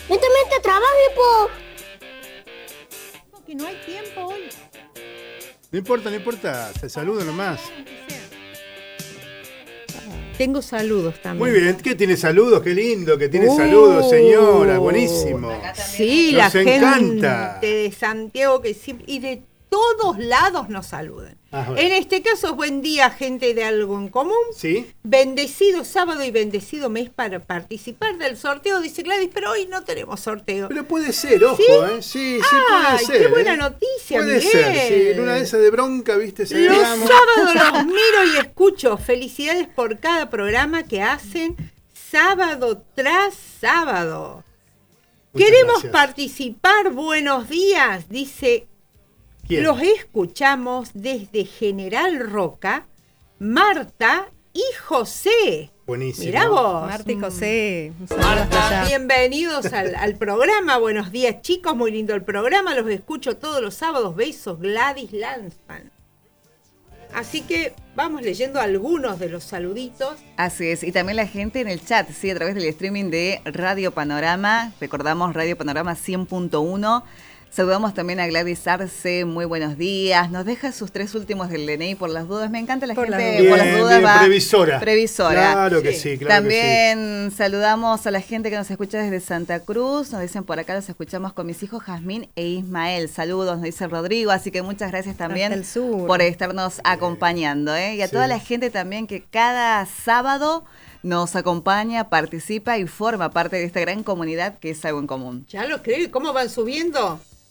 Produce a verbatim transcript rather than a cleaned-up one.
Mete, mete, trabaje, po. Que no hay tiempo hoy. No importa, no importa, te saludo nomás. Tengo saludos también. Muy bien, ¿qué tiene saludos? Qué lindo que tiene Uh, saludos, señora, buenísimo. Sí, Nos la encanta. gente de Santiago que siempre, y de todos lados nos saludan. Ah, bueno. En este caso, buen día, gente de Algo en Común. ¿Sí? Bendecido sábado y bendecido mes para participar del sorteo, dice Gladys, pero hoy no tenemos sorteo. Pero puede ser, ojo, ¿Sí? ¿eh? Sí, sí, Ay, puede ser. qué buena ¿eh? noticia, Puede Miguel. ser, sí, en una de esas de bronca, viste, Los celebramos. sábados los miro y escucho. Felicidades por cada programa que hacen sábado tras sábado. Muchas Queremos gracias. participar. Buenos días, dice. ¿Quién? Los escuchamos desde General Roca, Marta y José. Buenísimo. Mirá vos. Marta y José, un saludo hasta Marta, allá. bienvenidos al, al programa. Buenos días, chicos. Muy lindo el programa. Los escucho todos los sábados. Besos, Gladys Lanzman. Así que vamos leyendo algunos de los saluditos. Así es, y también la gente en el chat, sí, a través del streaming de Radio Panorama. Recordamos Radio Panorama cien punto uno. Saludamos también a Gladys Arce, muy buenos días. Nos deja sus tres últimos del D N I por las dudas. Me encanta la Por gente las por dudas. las Bien, dudas bien, va. previsora. Previsora. Claro que Sí. sí, claro que sí. También saludamos a la gente que nos escucha desde Santa Cruz. Nos dicen por acá, los escuchamos con mis hijos Jazmín e Ismael. Saludos, nos dice Rodrigo. Así que muchas gracias también Hasta el sur. por estarnos acompañando, ¿eh? Y a Sí. toda la gente también que cada sábado nos acompaña, participa y forma parte de esta gran comunidad que es Algo en Común. Ya lo creo. ¿Cómo van subiendo?